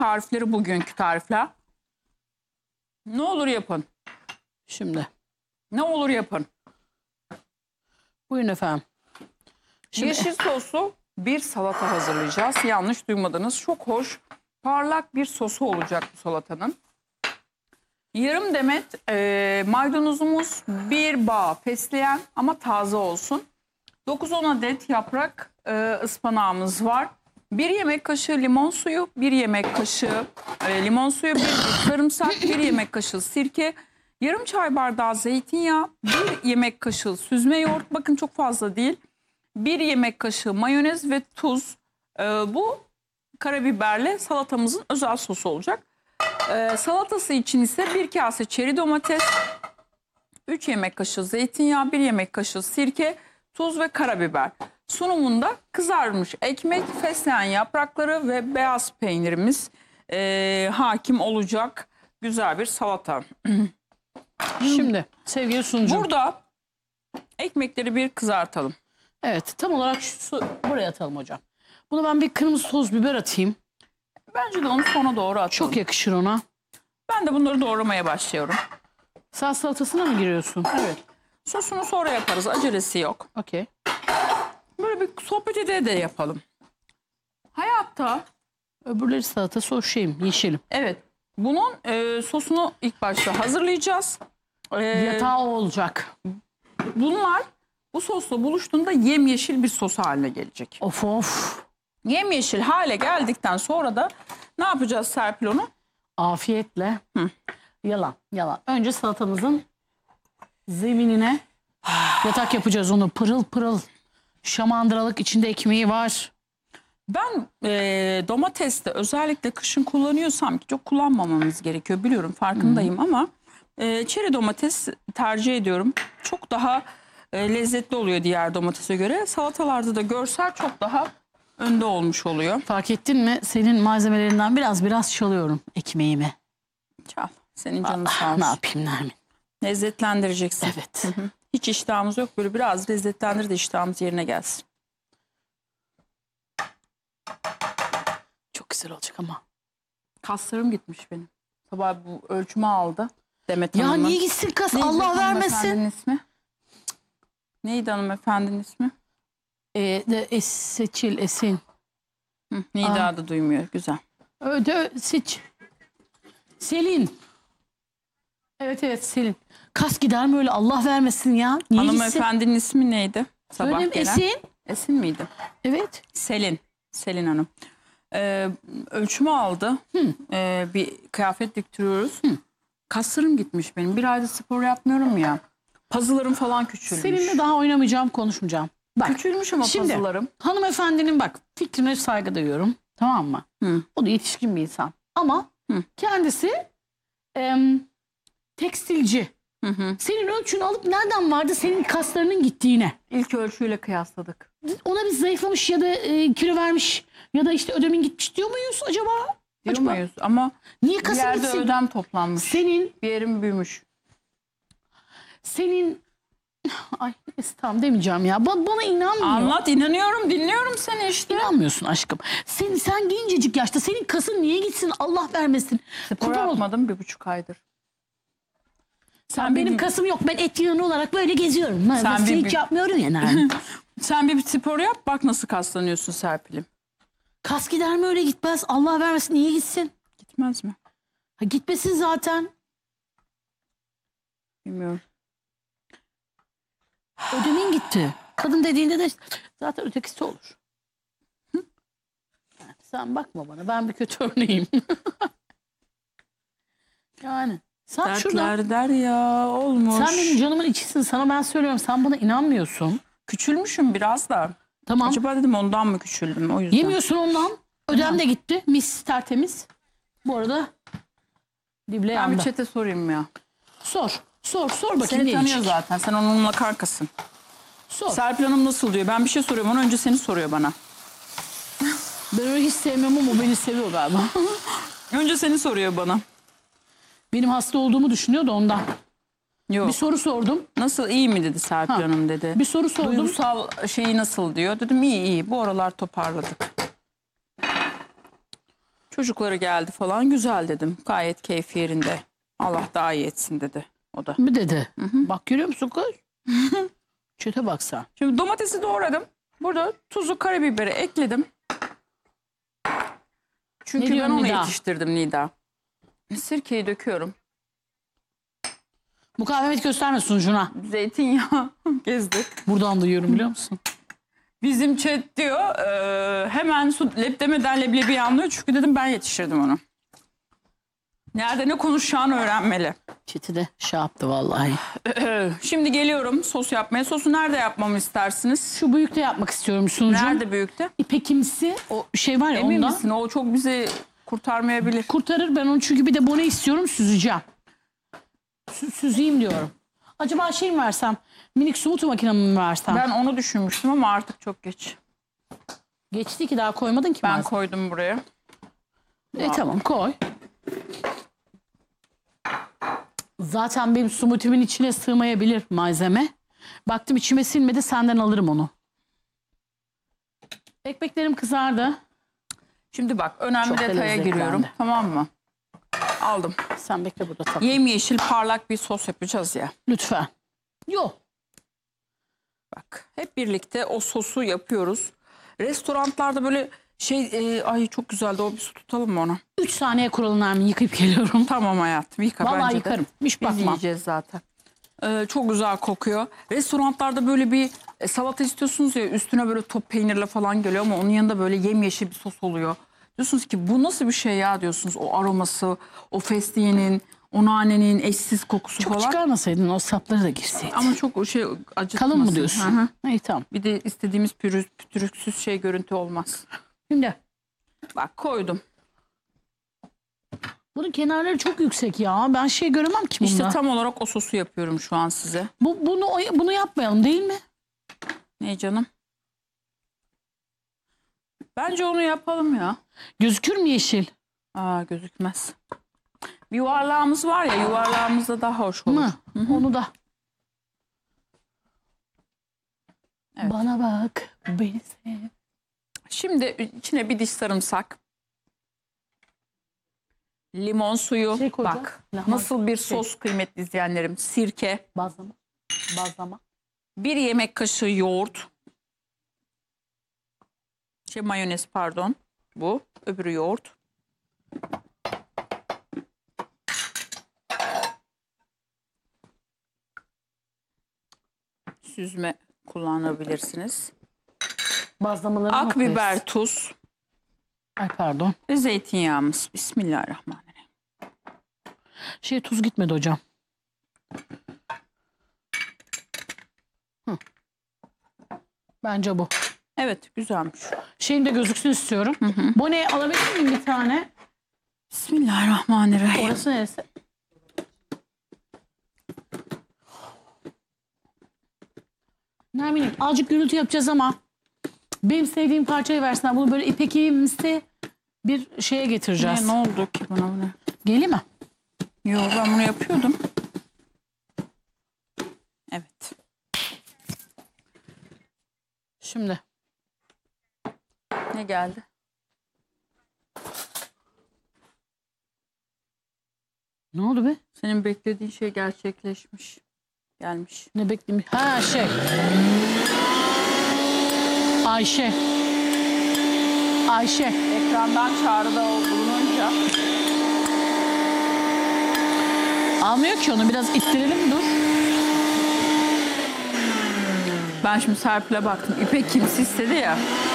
tarifleri bugünkü tarifler. Ne olur yapın. Şimdi. Ne olur yapın. Buyurun efendim. Şimdi, Yeşil soslu bir salata hazırlayacağız. Yanlış duymadınız. Çok hoş, parlak bir sosu olacak bu salatanın. Yarım demet maydanozumuz, bir bağ fesleğen ama taze olsun. 9-10 adet yaprak ıspanağımız var. 1 yemek kaşığı limon suyu, 1 yemek kaşığı limon suyu, 1 sarımsak, 1 yemek kaşığı sirke, yarım çay bardağı zeytinyağı, 1 yemek kaşığı süzme yoğurt. Bakın çok fazla değil. 1 yemek kaşığı mayonez ve tuz. Bu karabiberle salatamızın özel sosu olacak. Salatası için ise 1 kase çeri domates, 3 yemek kaşığı zeytinyağı, 1 yemek kaşığı sirke, tuz ve karabiber. Sunumunda kızarmış ekmek, fesleğen yaprakları ve beyaz peynirimiz hakim olacak güzel bir salata. şimdi sevgili sunucum. Burada ekmekleri bir kızartalım. Evet, tam olarak buraya atalım hocam. Bunu ben bir kırmızı toz biber atayım. Bence de onu sona doğru atalım. Çok yakışır ona. Ben de bunları doğramaya başlıyorum. Sen salatasına mı giriyorsun? Evet. Sosunu sonra yaparız. Acelesi yok. Okey. Böyle bir sohbet ede yapalım. Hayatta Öbürleri salatası o şeyim, yeşilim. evet bunun sosunu ilk başta hazırlayacağız. Yatağı o olacak. Bunlar bu sosla buluştuğunda yemyeşil bir sos haline gelecek. Of of. Yemyeşil hale geldikten sonra da ne yapacağız Serpil onu? Afiyetle. Yalan, yalan. Önce salatamızın zeminine yatak yapacağız onu. Pırıl pırıl. Şamandıralık içinde ekmeği var. Ben domateste özellikle kışın kullanıyorsam ki çok kullanmamamız gerekiyor biliyorum farkındayım ama çeri domates tercih ediyorum. Çok daha lezzetli oluyor diğer domatese göre. Salatalarda da görsel çok daha önde olmuş oluyor. Fark ettin mi? Senin malzemelerinden biraz çalıyorum ekmeğimi. Çal. Senin canın sağ olsun. Ne yapayım Nermin? Lezzetlendireceksin. Evet. Hiç iştahımız yok. Böyle biraz lezzetlendir de iştahımız yerine gelsin. Çok güzel olacak ama. Kaslarım gitmiş benim. Sabah bu ölçümü aldı. Demet Ya Hanım'ın. niye gitsin kas? Neydi Allah vermesin. hanımefendinin ismi? Neydi hanımefendinin ismi? Seçil, Esin. Nida da duymuyor. Güzel. Selin. Evet Selin. Kas gider mi öyle Allah vermesin ya? Niye gitsin? Hanımefendinin ismi neydi? Sabah Öyle mi? gelen. Esin. Esin miydi? Evet. Selin. Selin Hanım. Ölçümü aldı. Bir kıyafet diktiriyoruz. Kaslarım gitmiş benim. Bir ayda spor yapmıyorum ya. Pazılarım falan küçülmüş. Seninle daha oynamayacağım, konuşmayacağım. Bak. Küçülmüş ama Şimdi, pazılarım. hanımefendinin bak fikrine saygı duyuyorum. Tamam mı? O da yetişkin bir insan. Ama kendisi tekstilci. Senin ölçünü alıp nereden vardı senin kaslarının gittiğine? İlk ölçüyle kıyasladık. Ona biz zayıflamış ya da kilo vermiş ya da işte ödemin gitmiş diyor muyuz acaba? Diyor muyuz? Ama niye bir kasın yerde gitsin? ödem toplanmış. Senin Bir yerim büyümüş. ay neyse, tamam demeyeceğim ya. Bana inanmıyor. Anlat, inanıyorum, dinliyorum seni işte. İnanmıyorsun aşkım. Sen gencecik yaşta senin kasın niye gitsin Allah vermesin. Spor Kurban ol. yapmadım 1,5 aydır. Sen benim kasım yok. Ben et yığını olarak böyle geziyorum. Sen hiç yapmıyorum ya Nermin. Sen bir spor yap bak nasıl kaslanıyorsun Serpil'im. Kas gider mi öyle gitmez. Allah vermesin niye gitsin? Gitmez mi? Ha, gitmesin zaten. Bilmiyorum. Ödemin gitti. Kadın dediğinde de zaten ötekisi olur. Yani sen bakma bana. Ben bir kötü örneğim. Yani. Sen şurada. Der ya olmuş. Sen benim canımın içisin. Sana ben söylüyorum. Sen bana inanmıyorsun. Küçülmüşüm biraz da. Tamam. Acaba dedim ondan mı küçüldüm o yüzden. Yemiyorsun ondan. Ödem de gitti. Mis tertemiz. Bu arada dible Ben yandı. bir çete sorayım ya. Sor bakayım. Seni ne tanıyor diyecek? zaten. Sen onunla kankasın. Sor. Serpil Hanım nasıl diyor. Ben bir şey soruyorum. Onu önce seni soruyor bana. Ben öyle hiç sevmiyorum ama o beni seviyor galiba. Önce seni soruyor bana. Benim hasta olduğumu düşünüyor da ondan. Yok. Bir soru sordum. Nasıl iyi mi dedi Serpil Hanım dedi. Bir soru sordum. Duygusal şeyi nasıl diyor. Dedim iyi. Bu aralar toparladık. Çocukları geldi falan, güzel dedim. Gayet keyfi yerinde. Allah daha iyi etsin dedi o da. Mi dedi? Bak görüyor musun kız? Çete baksa. Şimdi domatesi doğradım. Burada tuzu, karabiberi ekledim. Çünkü Ne ben diyorsun onu Nida? yetiştirdim Nida. Sirkeyi döküyorum. Mukavemet gösterme sunucuna. Zeytinyağı gezdik. Buradan duyuyorum biliyor musun? Bizim chat diyor hemen su lep demeden leblebi anlıyor. Çünkü dedim ben yetiştirdim onu. Nerede ne konuşacağını öğrenmeli. Çeti de şey yaptı vallahi. Şimdi geliyorum sos yapmaya. Sosu nerede yapmamı istersiniz? Şu büyükte yapmak istiyorum sunucum. Nerede büyükte? İpekimsi o şey var ya Emin ondan. misin? O çok bizi kurtarmayabilir. Kurtarır ben onu çünkü bir de bone istiyorum süzeceğim. Süzeyim diyorum. Acaba şey mi versem? Minik smoothie makinemi mi versem? Ben onu düşünmüştüm ama artık çok geç. Geçti ki daha koymadın ki Ben malzeme. koydum buraya. Tamam koy. Zaten benim smoothie'min içine sığmayabilir malzeme. Baktım içime sinmedi senden alırım onu. Ekmeklerim kızardı. Şimdi bak önemli Çok da detaya lezzetlendi. giriyorum. Tamam mı? Aldım. Sen bekle burada tatlım. Yemyeşil parlak bir sos yapacağız ya. Lütfen. Yok. Bak hep birlikte o sosu yapıyoruz. Restoranlarda böyle ay çok güzeldi, o bir su tutalım mı ona? 3 saniye kuralın Nermin yıkayıp geliyorum. Tamam hayatım, yıka Vallahi bence de. yıkarım. Hiç Biz bakmam. yiyeceğiz zaten. Çok güzel kokuyor. Restoranlarda böyle bir salata istiyorsunuz ya, üstüne böyle top peynirle falan geliyor ama onun yanında böyle yemyeşil bir sos oluyor. Diyorsunuz ki bu nasıl bir şey ya diyorsunuz, o aroması, o fesleğenin, o nanenin eşsiz kokusu Çok falan. çıkarmasaydın o sapları da girseydi. Ama çok acıtmasın. Kalın mı diyorsun? Hı hı. İyi tamam. Bir de istediğimiz pütürüksüz görüntü olmaz. Şimdi Bak koydum. bunun kenarları çok yüksek ya. Ben şey göremem ki bunda. İşte tam olarak o sosu yapıyorum şu an size. Bunu yapmayalım değil mi? Ne canım? Bence onu yapalım ya. Gözükür mü yeşil? Gözükmez. Bir yuvarlağımız var ya, yuvarlağımızda daha hoş olur. Mı? Onu da. Evet. Bana bak beni sev. Şimdi içine bir diş sarımsak. Limon suyu. Şey koyacağım. Bak Lahmacun. nasıl bir sos kıymetli izleyenlerim. Sirke. Bazlama. Bazlama. 1 yemek kaşığı yoğurt. Mayonez pardon. Bu. Öbürü yoğurt. Süzme kullanabilirsiniz. Bazlamaları Akbiber, tuz Ay pardon. ve zeytinyağımız. Bismillahirrahmanirrahim. Tuz gitmedi hocam. Bence bu. Evet, güzelmiş. Şeyin de gözüksün istiyorum. Boneyi alabilir miyim bir tane? Bismillahirrahmanirrahim. Orası neresi? Nermin'im azıcık gürültü yapacağız ama benim sevdiğim parçayı versinler. Bunu böyle ipekiğimsi bir şeye getireceğiz. Ne oldu ki buna? Bu ne? Geleyim mi? Yok, ben bunu yapıyordum. Evet. Şimdi. Ne geldi? Ne oldu be? Senin beklediğin şey gerçekleşmiş. Gelmiş. Ne bekleyeyim? Ha şey. Ayşe. Ayşe. Ekrandan çağrıda bulununca. Almıyor ki onu. Biraz ittirelim dur. Ben şimdi Serpil'e baktım. İpek kimsi istedi ya.